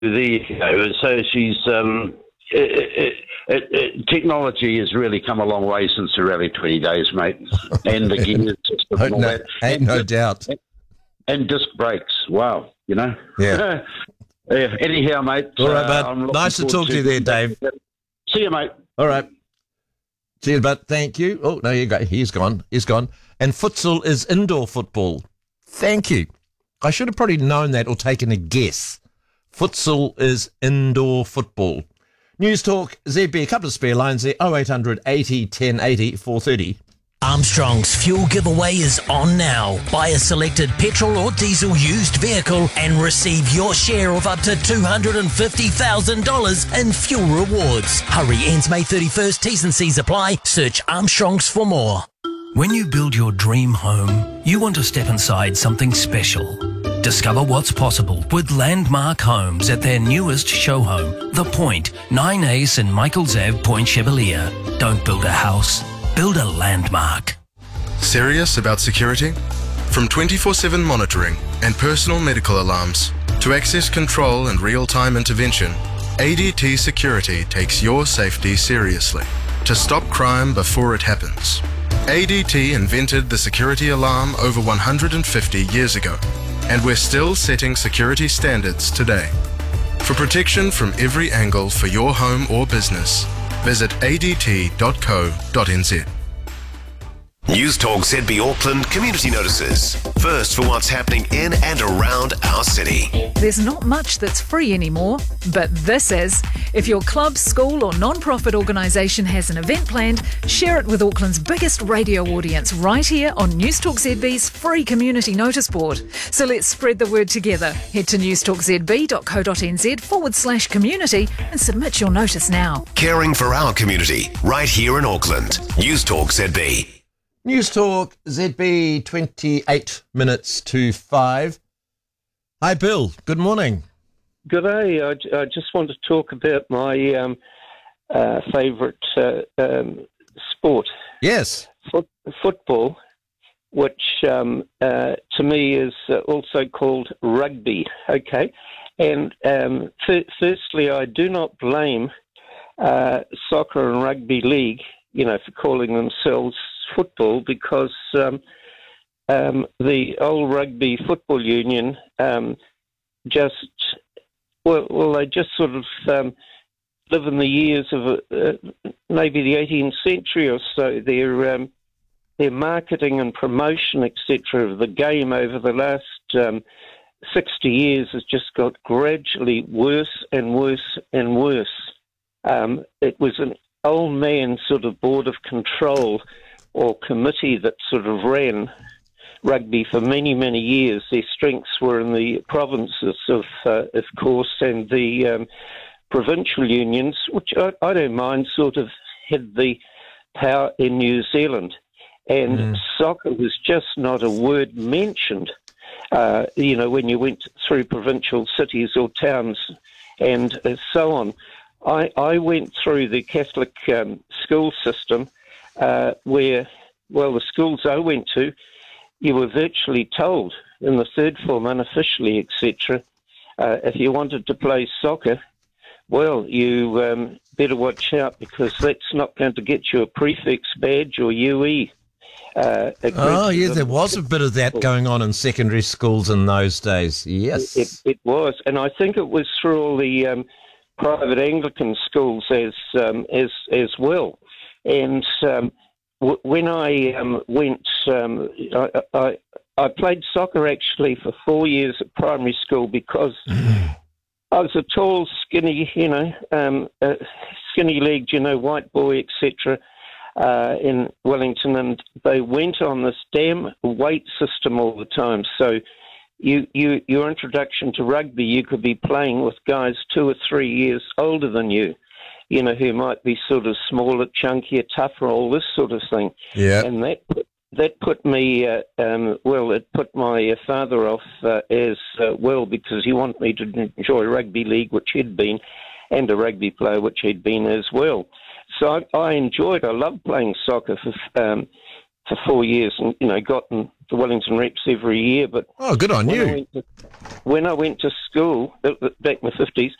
there you go. So she's technology has really come a long way since the Rally 20 days, mate, and the gear system and all that. Ain't no doubt. And disc brakes. Wow, you know. Yeah. Yeah. Anyhow, mate. All right, bud. Nice to talk to you there, Dave. See you, mate. All right. See you, bud. Thank you. Oh, no, you go. He's gone. And futsal is indoor football. Thank you. I should have probably known that or taken a guess. Futsal is indoor football. News Talk ZB, a couple of spare lines there. 0800 80 10 80 430. Armstrong's fuel giveaway is on now. Buy a selected petrol or diesel used vehicle and receive your share of up to $250,000 in fuel rewards. Hurry, ends May 31st. T's and C's apply. Search Armstrong's for more. When you build your dream home, you want to step inside something special. Discover what's possible with Landmark Homes at their newest show home, The Point, 9A St Michael's Ave, Point Chevalier. Don't build a house. Build a landmark. Serious about security? From 24/7 monitoring and personal medical alarms to access control and real-time intervention, ADT Security takes your safety seriously to stop crime before it happens. ADT invented the security alarm over 150 years ago, and we're still setting security standards today. For protection from every angle for your home or business, visit adt.co.nz. News Talk ZB Auckland community notices. First for what's happening in and around our city. There's not much that's free anymore, but this is. If your club, school or non-profit organisation has an event planned, share it with Auckland's biggest radio audience right here on News Talk ZB's free community notice board. So let's spread the word together. Head to newstalkzb.co.nz/community and submit your notice now. Caring for our community right here in Auckland. News Talk ZB. News Talk ZB, 28 minutes to 5. Hi, Bill. Good morning. Good day. I just want to talk about my favourite sport. Yes. Football, which to me is also called rugby. Okay. And firstly, I do not blame soccer and rugby league, for calling themselves football, because the old rugby football union they just sort of live in the years of maybe the 18th century or so. Their marketing and promotion, etc., of the game over the last 60 years has just got gradually worse and worse and worse. It was an old man sort of board of control or committee that sort of ran rugby for many, many years. Their strengths were in the provinces, of course, and the provincial unions, which I don't mind, sort of had the power in New Zealand. And soccer was just not a word mentioned, when you went through provincial cities or towns and so on. I went through the Catholic school system where, the schools I went to, you were virtually told in the third form, unofficially, etc., if you wanted to play soccer, you better watch out, because that's not going to get you a prefix badge or UE. There was a bit of that going on in secondary schools in those days. Yes, it was, and I think it was through all the private Anglican schools as well. And when I went, I played soccer actually for 4 years at primary school, because I was a tall, skinny, skinny-legged, white boy, etc., in Wellington, and they went on this damn weight system all the time. So your introduction to rugby, you could be playing with guys 2 or 3 years older than you, who might be sort of smaller, chunkier, tougher, all this sort of thing. Yeah. And that put me, it put my father off as well, because he wanted me to enjoy rugby league, which he'd been, and a rugby player, which he'd been as well. So I loved playing soccer for for 4 years, and gotten the Wellington reps every year. But good on you. When I went to school back in the 50s,